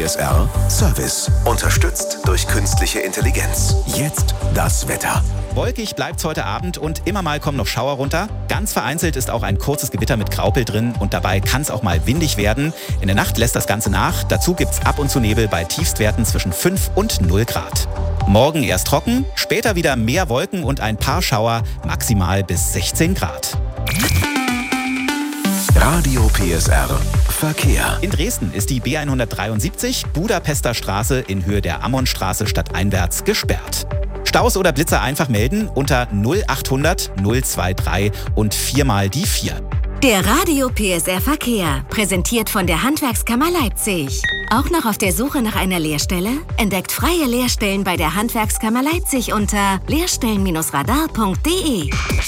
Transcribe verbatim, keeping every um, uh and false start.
S R Service. Unterstützt durch künstliche Intelligenz. Jetzt das Wetter. Wolkig bleibt's heute Abend und immer mal kommen noch Schauer runter. Ganz vereinzelt ist auch ein kurzes Gewitter mit Graupel drin und dabei kann es auch mal windig werden. In der Nacht lässt das Ganze nach. Dazu gibt's ab und zu Nebel bei Tiefstwerten zwischen fünf und null Grad. Morgen erst trocken, später wieder mehr Wolken und ein paar Schauer, maximal bis sechzehn Grad. Radio P S R Verkehr. In Dresden ist die B hundertdreiundsiebzig Budapester Straße in Höhe der Ammonstraße stadteinwärts gesperrt. Staus oder Blitzer einfach melden unter null achthundert null dreiundzwanzig und viermal die vier. Der Radio P S R Verkehr, präsentiert von der Handwerkskammer Leipzig. Auch noch auf der Suche nach einer Lehrstelle? Entdeckt freie Lehrstellen bei der Handwerkskammer Leipzig unter lehrstellen Radar punkt de.